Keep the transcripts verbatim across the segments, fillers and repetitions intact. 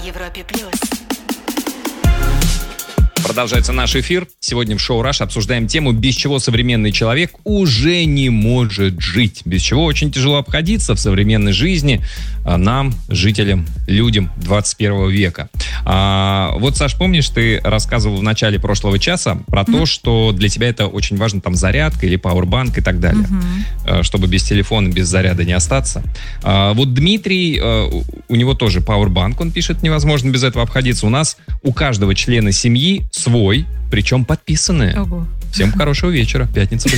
Европе плюс. Продолжается наш эфир. Сегодня в шоу «Раш» обсуждаем тему, без чего современный человек уже не может жить. Без чего очень тяжело обходиться в современной жизни нам, жителям, людям двадцать первого века. А, вот, Саш, помнишь, ты рассказывал в начале прошлого часа про mm-hmm. то, что для тебя это очень важно, там, зарядка или пауэрбанк и так далее, mm-hmm. чтобы без телефона, без заряда не остаться. А, вот Дмитрий, у него тоже пауэрбанк, он пишет, невозможно без этого обходиться. У нас у каждого члена семьи свой, причем подписанные. Ого. Всем хорошего вечера. Пятница.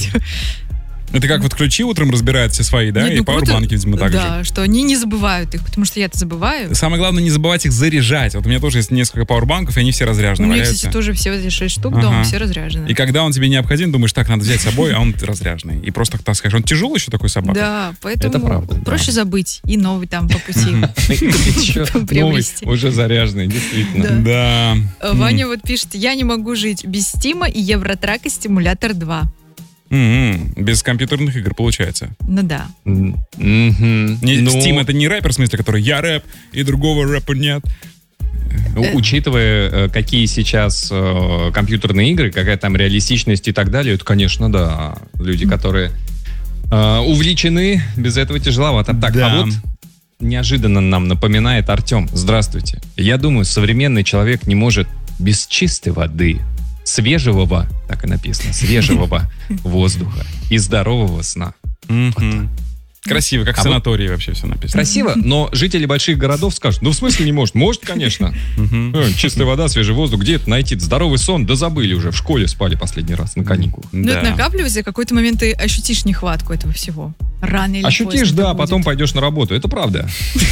Это как вот ключи утром разбирают все свои, да? Нет, и ну, пауэрбанки, видимо, так да, же. Да, что они не забывают их, потому что я-то забываю. Самое главное, не забывать их заряжать. Вот у меня тоже есть несколько пауэрбанков, и они все разряжены. У меня, валяются. кстати, тоже все вот эти шесть штук ага. дома, все разряжены. И когда он тебе необходим, думаешь, так, надо взять с собой, а он разряженный. И просто так таскаешь. Он тяжелый еще такой собака? Да, поэтому это правда, проще да. забыть и новый там по пути приобрести. Уже заряженный, действительно. Да. Ваня вот пишет, я не могу жить без Стима и Евротрака Стимулятор два. Mm-hmm. Без компьютерных игр, получается. Ну да. Mm-hmm. Не, ну... Steam — это не рэпер, в смысле, который я рэп, и другого рэпа нет. Ну, учитывая, какие сейчас э, компьютерные игры, какая там реалистичность и так далее, это, конечно, да. Люди, которые э, увлечены, без этого тяжеловато. Так, да. А вот неожиданно нам напоминает Артем. Здравствуйте. Я думаю, современный человек не может без чистой воды, свежего, так и написано, свежего воздуха и здорового сна. Mm-hmm. Вот красиво, как а в санатории вот вообще все написано. Красиво, но жители больших городов скажут, ну в смысле не может? Может, конечно. Mm-hmm. Чистая вода, свежий воздух, где это найти? Здоровый сон, да забыли уже, в школе спали последний раз на каникулах. Ну да. Это накапливается, в какой-то момент ты ощутишь нехватку этого всего. Рано или Ощутишь, поздно да, потом пойдешь на работу, это правда.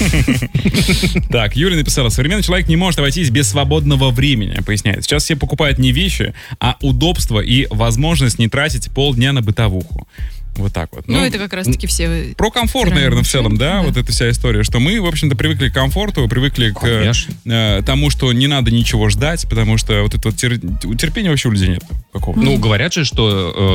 Так, Юля написала, современный человек не может обойтись без свободного времени, поясняет. Сейчас все покупают не вещи, а удобство и возможность не тратить полдня на бытовуху. Вот так вот. Ну, ну это как раз-таки все... Про комфорт, наверное, в целом, да, да, вот эта вся история, что мы, в общем-то, привыкли к комфорту, привыкли Конечно. к э, тому, что не надо ничего ждать, потому что вот это вот тер... терпения вообще у людей нет какого-то. Ну, говорят же, что... Э,